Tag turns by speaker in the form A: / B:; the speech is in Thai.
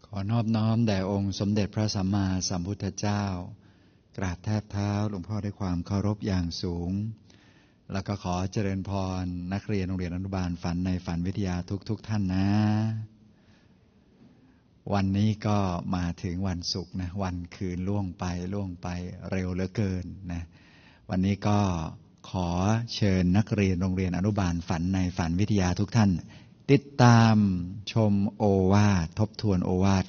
A: ขอนอบน้อมแด่องค์สมเด็จพระสัมมาสัมพุทธเจ้ากราบแทบเท้าหลวงพ่อด้วยความเคารพอย่างสูงแล้วก็ขอเจริญพรนักเรียนโรงเรียนอนุบาลฝันในฝันวิทยาทุกท่านนะวันนี้ก็มาถึงวันศุกร์นะวันคืนล่วงไปเร็วเหลือเกินนะวันนี้ก็ขอเชิญนักเรียนโรงเรียนอนุบาลฝันในฝันวิทยาทุกท่านติดตามชมโอวาททบทวนโอวาท